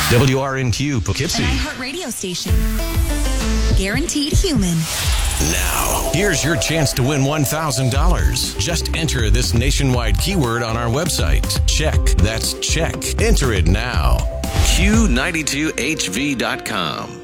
WRNQ Poughkeepsie. An iHeart radio station. Guaranteed human. Now, here's your chance to win $1,000. Just enter this nationwide keyword on our website. Check. That's check. Enter it now. Q92HV.com.